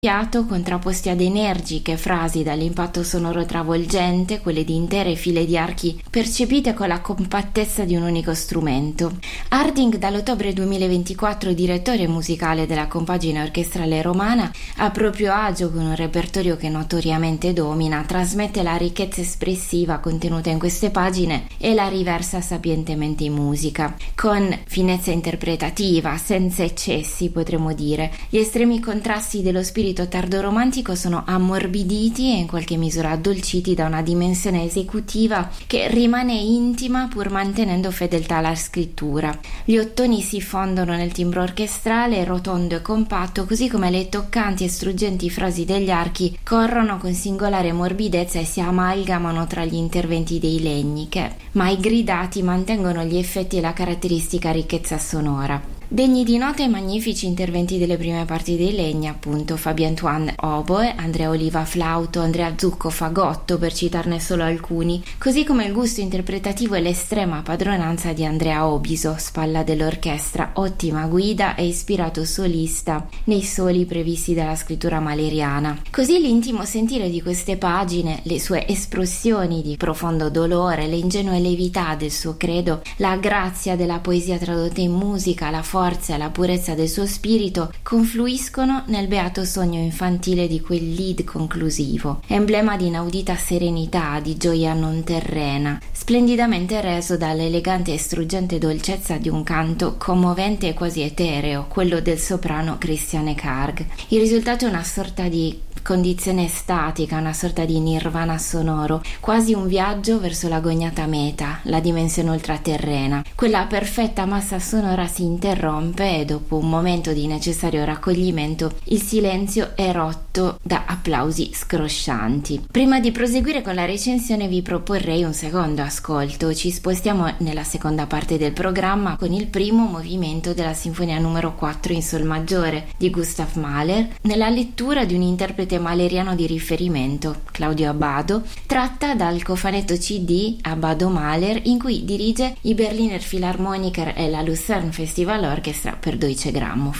fiato contrapposti ad energiche frasi dall'impatto sonoro travolgente, quelle di intere file di archi percepite con la compattezza di un unico strumento. Harding, dall'ottobre 2024 direttore musicale della compagine orchestrale romana, a proprio agio con un repertorio che notoriamente domina, trasmette la ricchezza espressiva contenuta in queste pagine e la riversa sapientemente in musica, con finezza interpretativa, senza eccessi potremmo dire. Gli estremi contrasti dello spirito tardoromantico sono ammorbiditi e in qualche misura addolciti da una dimensione esecutiva che rimane intima pur mantenendo fedeltà alla scrittura. Gli ottoni si fondono nel timbro orchestrale rotondo e compatto, così come le toccanti e struggenti frasi degli archi corrono con singolare morbidezza e si amalgamano tra gli interventi dei legni che, mai gridati, mantengono gli effetti e la caratteristica ricchezza sonora. Degni di nota i magnifici interventi delle prime parti dei legni, appunto Fabio Antoine oboe, Andrea Oliva flauto, Andrea Zucco fagotto, per citarne solo alcuni, così come il gusto interpretativo e l'estrema padronanza di Andrea Obiso, spalla dell'orchestra, ottima guida e ispirato solista nei soli previsti dalla scrittura maleriana. Così l'intimo sentire di queste pagine, le sue espressioni di profondo dolore, le ingenue levità del suo credo, la grazia della poesia tradotta in musica, la forza e la purezza del suo spirito confluiscono nel beato sogno infantile di quel lead conclusivo, emblema di inaudita serenità, di gioia non terrena, splendidamente reso dall'elegante e struggente dolcezza di un canto commovente e quasi etereo, quello del soprano Christiane Karg. Il risultato è una sorta di condizione estatica, una sorta di nirvana sonoro, quasi un viaggio verso l'agognata meta, la dimensione ultraterrena. Quella perfetta massa sonora si interrompe e dopo un momento di necessario raccoglimento il silenzio è rotto da applausi scroscianti. Prima di proseguire con la recensione vi proporrei un secondo ascolto. Ci spostiamo nella seconda parte del programma con il primo movimento della sinfonia numero 4 in sol maggiore di Gustav Mahler, nella lettura di un interprete maleriano di riferimento, Claudio Abbado, tratta dal cofanetto CD Abbado Mahler, in cui dirige i Berliner Philharmoniker e la Lucerne Festival Orchestra per Deutsche Grammophon.